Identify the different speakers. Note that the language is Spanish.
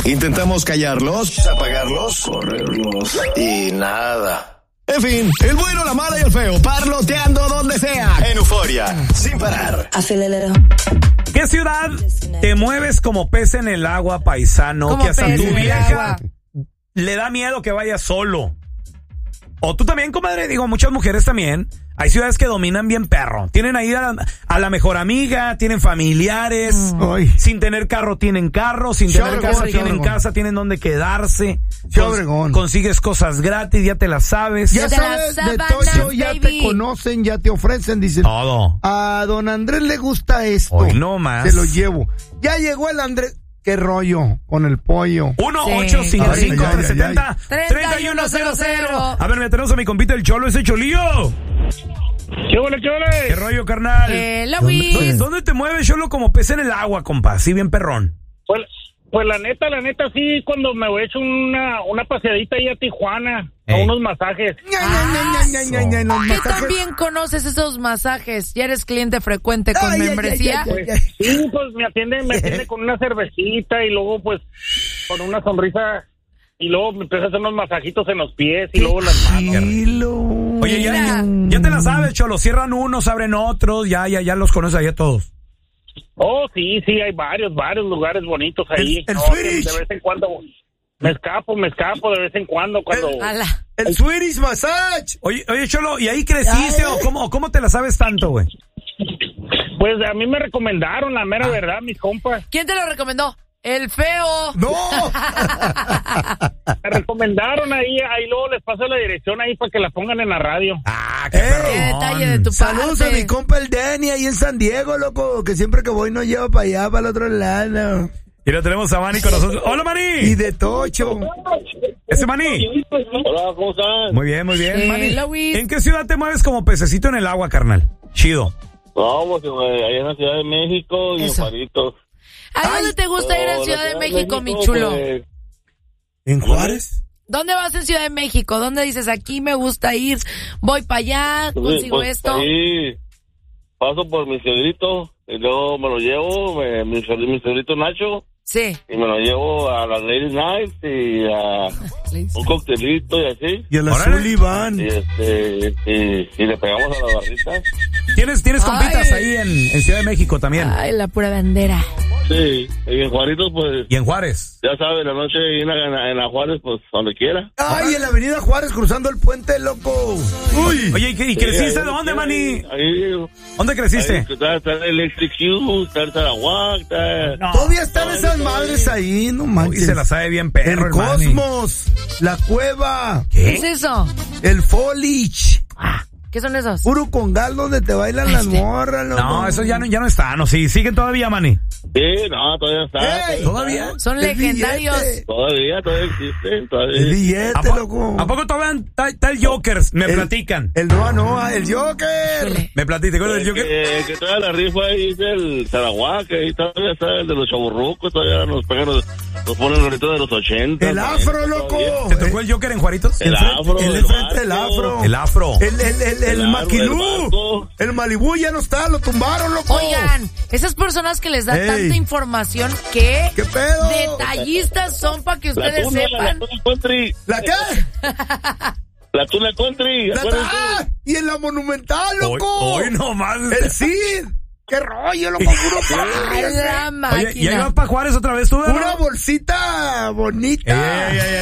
Speaker 1: Intentamos callarlos, apagarlos, correrlos y nada. En fin, el bueno, la mala y el feo, parloteando donde sea, en Euforia, sin parar.
Speaker 2: Acelera.
Speaker 3: ¿Qué ciudad te mueves como pez en el agua, paisano?
Speaker 4: Como
Speaker 3: Que hasta
Speaker 4: pez
Speaker 3: tu
Speaker 4: en el
Speaker 3: vieja
Speaker 4: agua.
Speaker 3: le da miedo que vayas solo. O tú también, comadre, digo, muchas mujeres también. Hay ciudades que dominan bien perro. Tienen ahí a la mejor amiga, tienen familiares. Sin tener carro, tienen carro. Sin tener casa, tienen casa, tienen donde quedarse. Consigues cosas gratis, ya te las sabes.
Speaker 5: Ya sabes de todo, ya te conocen, ya te ofrecen, dicen.
Speaker 3: Todo.
Speaker 5: A don Andrés le gusta esto.
Speaker 3: Hoy no más.
Speaker 5: Te lo llevo. Ya llegó el Andrés. ¿Qué rollo con el pollo?
Speaker 3: 1-855-3100. A ver, me tenemos a mi compita el Cholo, ese Cholillo.
Speaker 6: ¿Qué huele, qué huele?
Speaker 3: ¿Qué rollo, carnal? ¿Dónde te mueves, Cholo, como pez en el agua, compa? Así bien perrón.
Speaker 6: Pues la neta, sí, cuando me voy a echar una paseadita ahí a Tijuana, a unos masajes.
Speaker 4: ¿Qué tan bien conoces esos masajes? ¿Ya eres cliente frecuente con membresía?
Speaker 6: Sí, pues me atiende con una cervecita y luego pues con una sonrisa y luego me empieza a hacer unos masajitos en los pies y luego las manos.
Speaker 3: Oye, ya te la sabes, Cholo, cierran unos, abren otros, ya los conoces ahí a todos.
Speaker 6: Oh, sí, hay varios lugares bonitos ahí.
Speaker 5: El
Speaker 6: no,
Speaker 5: Swedish.
Speaker 6: de vez en cuando me escapo de vez en cuando.
Speaker 5: El Swedish Massage.
Speaker 3: Oye, Cholo, ¿y ahí creciste o cómo te la sabes tanto, güey?
Speaker 6: Pues a mí me recomendaron, la mera verdad, mis compas.
Speaker 4: ¿Quién te lo recomendó? El feo.
Speaker 5: ¡No!
Speaker 6: Me recomendaron ahí luego les paso la dirección ahí para que la pongan en la radio.
Speaker 3: ¡Qué
Speaker 4: detalle de tu
Speaker 5: Saludos
Speaker 4: parte.
Speaker 5: a mi compa el Danny ahí en San Diego, loco, que siempre que voy nos lleva para allá, para el otro lado.
Speaker 3: Y lo tenemos a Manny con nosotros. ¡Hola, Manny!
Speaker 5: Y de Tocho.
Speaker 3: ¿Ese Manny?
Speaker 6: Hola, ¿cómo estás?
Speaker 3: Muy bien, Manny.
Speaker 4: Luis.
Speaker 3: ¿En qué ciudad te mueves como pececito en el agua, carnal? Chido.
Speaker 6: No, pues ahí en la Ciudad de México y en Juaritos.
Speaker 4: ¿A dónde te gusta ir en Ciudad de México, mi chulo?
Speaker 6: Pues,
Speaker 5: ¿En Juárez?
Speaker 4: ¿Dónde vas en Ciudad de México? ¿Dónde dices, aquí me gusta ir, voy para allá, consigo esto?
Speaker 6: Ahí paso por mi suegrito y luego me lo llevo, mi suegrito Nacho.
Speaker 4: Sí.
Speaker 6: Y me lo llevo a las Ladies Night y a un coctelito y así.
Speaker 5: Y a la Sullivan.
Speaker 6: Y le pegamos a las barritas.
Speaker 3: ¿Tienes compitas ahí en Ciudad de México también?
Speaker 4: Ay, la pura bandera.
Speaker 6: Sí, y en Juaritos, pues...
Speaker 3: ¿Y en Juárez?
Speaker 6: Ya sabes, la noche en la Juárez, pues, donde quiera.
Speaker 5: Ay, en la avenida Juárez, cruzando el puente, loco.
Speaker 3: Uy. Oye, ¿y creciste de dónde, Manny? ¿Dónde creciste?
Speaker 6: Está el Electric U, está el Tarahuac, está...
Speaker 3: No.
Speaker 5: Todavía están esas madres ahí, no manches.
Speaker 3: Y se la sabe bien perro,
Speaker 5: el Cosmos, la Cueva.
Speaker 4: ¿Qué es eso?
Speaker 5: El Foliage.
Speaker 4: ¿Qué son esos?
Speaker 5: Puro congal donde te bailan las morras, loco.
Speaker 3: No, eso ya no está, no, sí, siguen todavía, Manny.
Speaker 6: Sí, no, todavía está.
Speaker 5: Ey,
Speaker 3: ¿Todavía?
Speaker 4: Son legendarios.
Speaker 6: Todavía existen, todavía.
Speaker 5: El billete, loco.
Speaker 3: ¿A poco todavía está el Joker? Me platican.
Speaker 5: El Noa, el Joker.
Speaker 3: Me platican, ¿te acuerdas del Joker?
Speaker 6: El que trae la rifa ahí es el Tarahuac, ahí todavía está el de los chaburrucos, todavía nos pegan, nos ponen ahorita de los 80.
Speaker 5: El afro, loco.
Speaker 3: ¿Te tocó el Joker en Juaritos?
Speaker 6: El afro.
Speaker 5: El de frente del afro.
Speaker 3: El afro.
Speaker 5: El Maquilú. El Malibú ya no está, lo tumbaron, loco.
Speaker 4: Oigan, esas personas que les dan tanta información, ¿qué?
Speaker 5: ¿Qué pedo?
Speaker 4: Detallistas son para que ustedes sepan.
Speaker 6: La Country.
Speaker 5: ¿La qué?
Speaker 6: La Tuna Country.
Speaker 5: Y en la Monumental, loco.
Speaker 3: Hoy nomás.
Speaker 5: El Cid. ¡Qué rollo, loco! Puro
Speaker 4: Ay, la máquina.
Speaker 3: Oye, ¿y ahí vas para Juárez otra vez tú,
Speaker 5: Una bolsita bonita.